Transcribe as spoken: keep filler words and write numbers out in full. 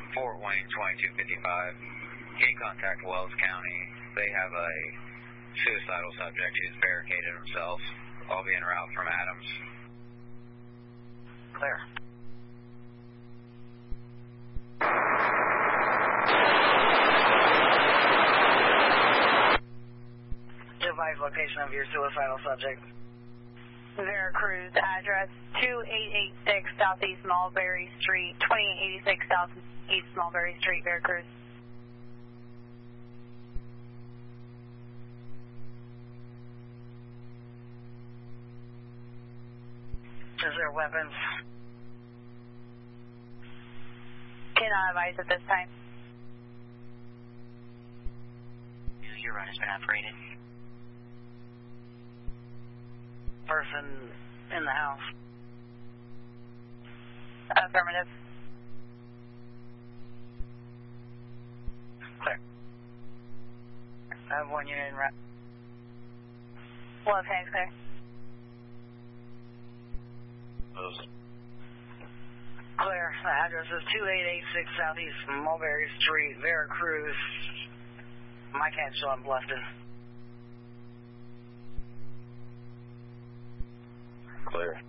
Fort Wayne twenty-two fifty-five. Can you contact Wells County? They have a suicidal subject who's barricaded himself. I'll be en route from Adams. Clear. Advise location of your suicidal subject. Veracruz, address two eight eight six Southeast Mulberry Street, twenty-eight eighty-six Southeast Mulberry Street, Veracruz. Is there weapons? Cannot advise at this time. Your run has been operated. Person in the house. Affirmative. Clear. I have one unit in route. Left hand clear. Those. Clear. The address is two eight eight six Southeast Mulberry Street, Veracruz. My can't show I'm Bluffton. Clear.